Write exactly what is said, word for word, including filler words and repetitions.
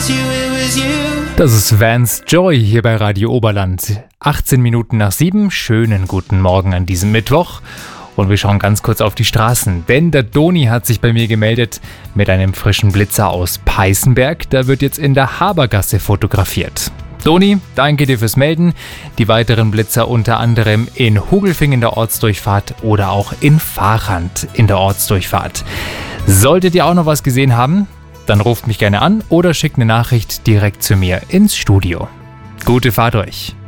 Das ist Vance Joy hier bei Radio Oberland. achtzehn Minuten nach sieben, schönen guten Morgen an diesem Mittwoch. Und wir schauen ganz kurz auf die Straßen, denn der Doni hat sich bei mir gemeldet mit einem frischen Blitzer aus Peißenberg. Da wird jetzt in der Habergasse fotografiert. Doni, danke dir fürs Melden. Die weiteren Blitzer unter anderem in Hugelfing in der Ortsdurchfahrt oder auch in Fahrrand in der Ortsdurchfahrt. Solltet ihr auch noch was gesehen haben, dann ruft mich gerne an oder schickt eine Nachricht direkt zu mir ins Studio. Gute Fahrt euch!